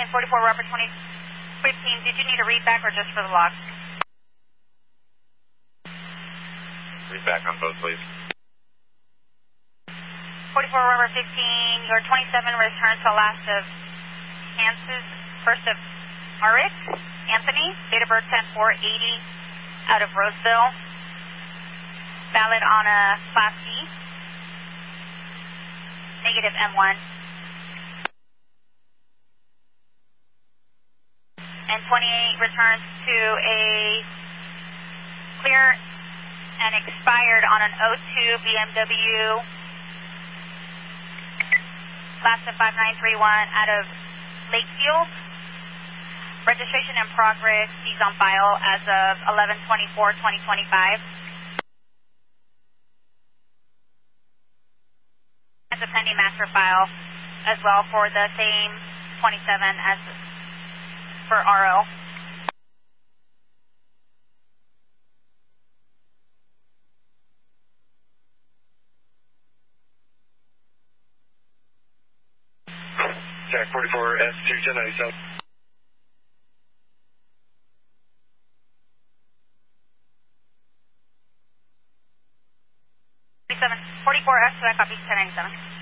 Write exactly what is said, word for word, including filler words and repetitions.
forty-four Robert twenty fifteen, did you need a read back or just for the log? Read back on both, please. forty-four Robert fifteen, your twenty-seven returns to last of Kansas, first of Arik, Anthony, date of birth ten four eighty, out of Roseville. Valid on a Class B. Negative M one. And twenty-eight returns to a clear and expired on an oh two B M W Class of five nine three one out of Lakefield. Registration in progress. He's on file as of eleven twenty-four twenty twenty-five. As a pending master file as well for the same twenty-seven as for R O. Jack forty-four S two ten ninety-seven. forty-seven, forty-four S, so I copy ten ninety-seven.